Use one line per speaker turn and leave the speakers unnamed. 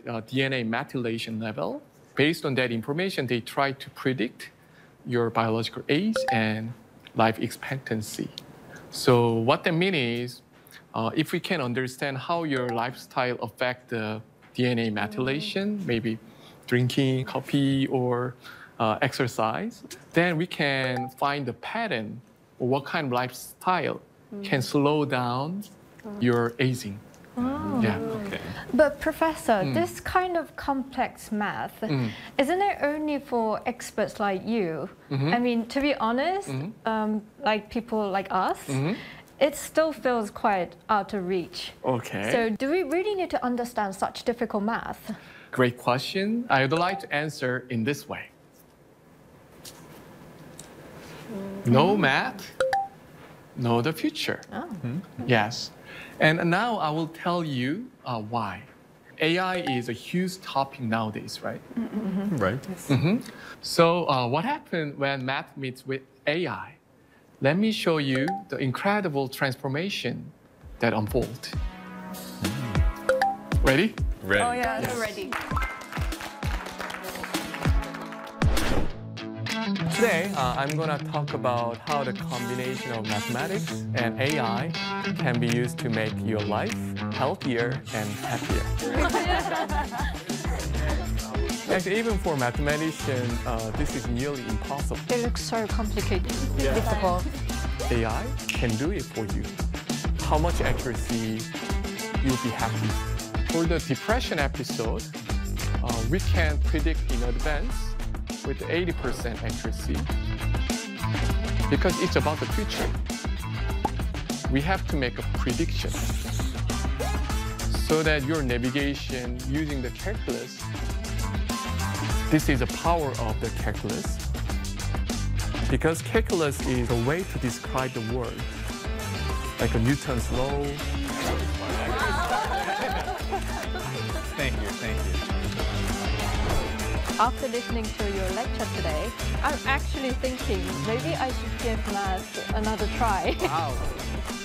DNA methylation level. Based on that information, they try to predict your biological age and life expectancy. So what that means is, if we can understand how your lifestyle affects the DNA methylation, maybe drinking coffee or exercise, then we can find the pattern or what kind of lifestyle can slow down your aging.
Oh.
Yeah.
Okay.
But Professor, this kind of complex math, isn't it only for experts like you? I mean, to be honest, like people like us, it still feels quite out of reach.
Okay.
So do we really need to understand such difficult math?
Great question. I would like to answer in this way. No math, no the future.
Oh.
Yes. And now I will tell you why. AI is a huge topic nowadays, right?
Right.
So what happened when math meets with AI? Let me show you the incredible transformation that unfolds. Ready?
Ready.
Oh yeah, they're ready.
Today, I'm going to talk about how the combination of mathematics and AI can be used to make your life healthier and happier. Actually, even for mathematicians, this is nearly impossible.
It looks so complicated, difficult.
AI can do it for you. How much accuracy you'll be happy. For the depression episode, we can predict in advance with 80% accuracy because it's about the future. We have to make a prediction so that your navigation using the calculus, this is the power of the calculus because calculus is a way to describe the world, like a Newton's law.
Thank you.
After listening to your lecture today, I'm actually thinking maybe I should give math another try.
Wow.